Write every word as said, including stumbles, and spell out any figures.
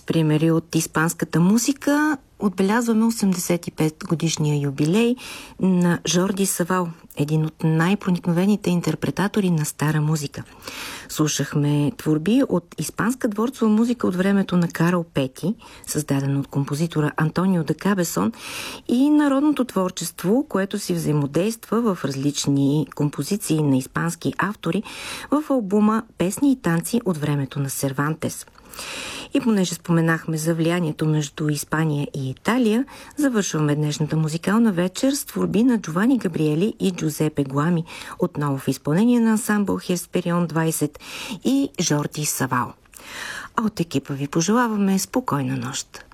примери от испанската музика. Отбелязваме осемдесет и пет годишния юбилей на Жорди Савал, един от най-проникновените интерпретатори на стара музика. Слушахме творби от испанска дворцова музика от времето на Карл Пети, създадена от композитора Антонио де Кабесон, и народното творчество, което си взаимодейства в различни композиции на испански автори в албума Песни и танци от времето на Сервантес. И понеже споменахме за влиянието между Испания и Италия, завършваме днешната музикална вечер с творби на Джовани Габриели и Джузепе Гуами, отново в изпълнение на ансамбъл Хесперион двайсет и Жорди Савал. А от екипа ви пожелаваме спокойна нощ.